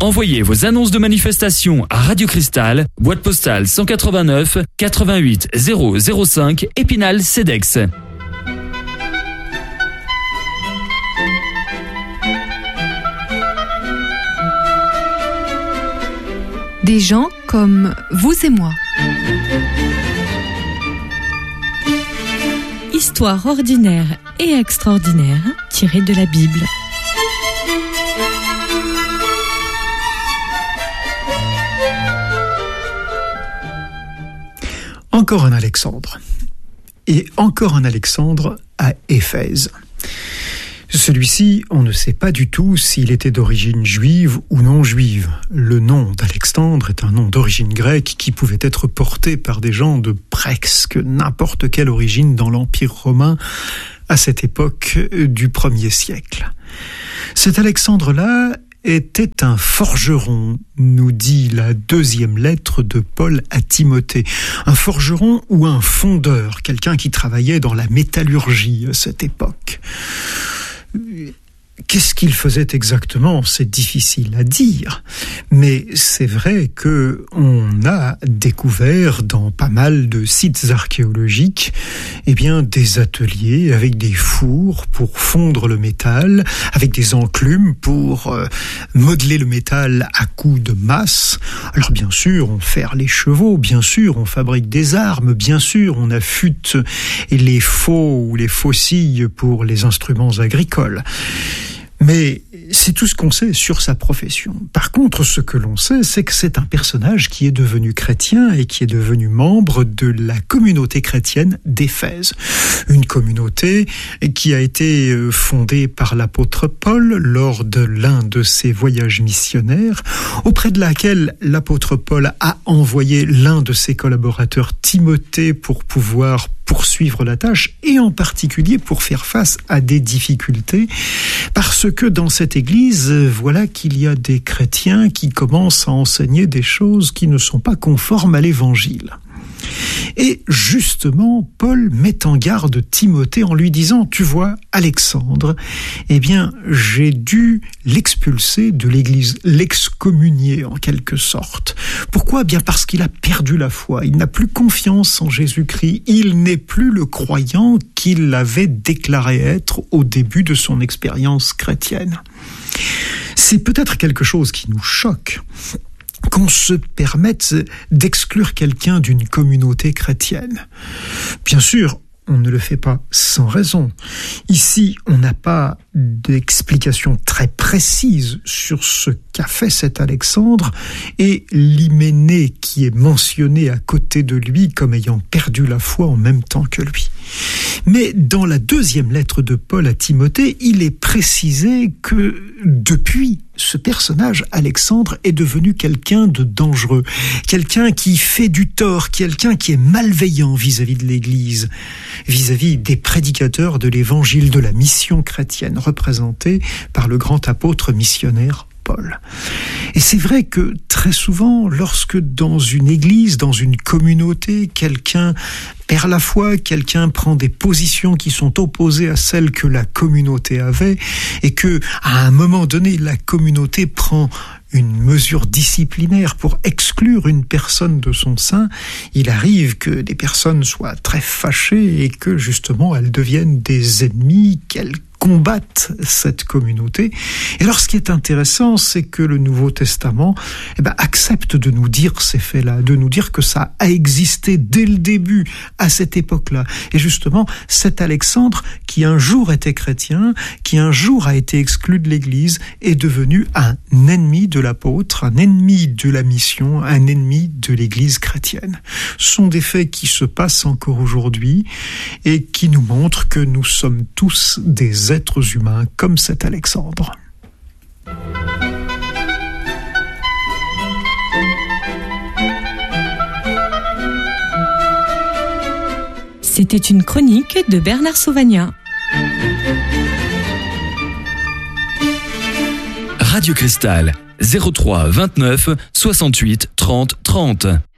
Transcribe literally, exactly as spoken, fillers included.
Envoyez vos annonces de manifestation à Radio Cristal, boîte postale cent quatre-vingt-neuf quatre-vingt-huit zéro zéro cinq, Épinal, Cedex. Des gens comme vous et moi. Histoire ordinaire et extraordinaire tirée de la Bible. Encore un Alexandre. Et encore un Alexandre à Éphèse. Celui-ci, on ne sait pas du tout s'il était d'origine juive ou non juive. Le nom d'Alexandre est un nom d'origine grecque qui pouvait être porté par des gens de presque n'importe quelle origine dans l'Empire romain à cette époque du premier siècle. Cet Alexandre-là était un forgeron, nous dit la deuxième lettre de Paul à Timothée. Un forgeron ou un fondeur, quelqu'un qui travaillait dans la métallurgie à cette époque. Qu'est-ce qu'il faisait exactement ? C'est difficile à dire, mais c'est vrai que on a découvert dans pas mal de sites archéologiques, eh bien, des ateliers avec des fours pour fondre le métal, avec des enclumes pour euh, modeler le métal à coups de masse. Alors bien sûr, on ferre les chevaux, bien sûr, on fabrique des armes, bien sûr, on affûte les faux ou les faucilles pour les instruments agricoles. Mais c'est tout ce qu'on sait sur sa profession. Par contre, ce que l'on sait, c'est que c'est un personnage qui est devenu chrétien et qui est devenu membre de la communauté chrétienne d'Éphèse. Une communauté qui a été fondée par l'apôtre Paul lors de l'un de ses voyages missionnaires, auprès de laquelle l'apôtre Paul a envoyé l'un de ses collaborateurs, Timothée, pour pouvoir poursuivre la tâche, et en particulier pour faire face à des difficultés, parce que dans cette église, voilà qu'il y a des chrétiens qui commencent à enseigner des choses qui ne sont pas conformes à l'évangile. Et justement, Paul met en garde Timothée en lui disant « Tu vois, Alexandre, eh bien, j'ai dû l'expulser de l'église, l'excommunier en quelque sorte. Pourquoi ? Bien parce qu'il a perdu la foi, il n'a plus confiance en Jésus-Christ, il n'est plus le croyant qu'il avait déclaré être au début de son expérience chrétienne. » C'est peut-être quelque chose qui nous choque, qu'on se permette d'exclure quelqu'un d'une communauté chrétienne. Bien sûr, on ne le fait pas sans raison. Ici, on n'a pas d'explication très précise sur ce qu'a fait cet Alexandre, et l'Hyménée qui est mentionné à côté de lui comme ayant perdu la foi en même temps que lui. Mais dans la deuxième lettre de Paul à Timothée, il est précisé que depuis, ce personnage, Alexandre, est devenu quelqu'un de dangereux, quelqu'un qui fait du tort, quelqu'un qui est malveillant vis-à-vis de l'Église, vis-à-vis des prédicateurs de l'Évangile, de la mission chrétienne représentée par le grand apôtre missionnaire Paul. Et c'est vrai que très souvent, lorsque dans une église, dans une communauté, quelqu'un perd la foi, quelqu'un prend des positions qui sont opposées à celles que la communauté avait, et que, à un moment donné, la communauté prend une mesure disciplinaire pour exclure une personne de son sein, il arrive que des personnes soient très fâchées et que, justement, elles deviennent des ennemis, qu'elles combattent cette communauté. Et alors, ce qui est intéressant, c'est que le Nouveau Testament eh ben, accepte de nous dire ces faits-là, de nous dire que ça a existé dès le début, à cette époque-là. Et justement, cet Alexandre, qui un jour était chrétien, qui un jour a été exclu de l'Église, est devenu un ennemi de l'apôtre, un ennemi de la mission, un ennemi de l'Église chrétienne. Ce sont des faits qui se passent encore aujourd'hui et qui nous montrent que nous sommes tous des êtres humains comme cet Alexandre. C'était une chronique de Bernard Sauvagnat. Radio Cristal, zéro trois vingt-neuf soixante-huit trente trente.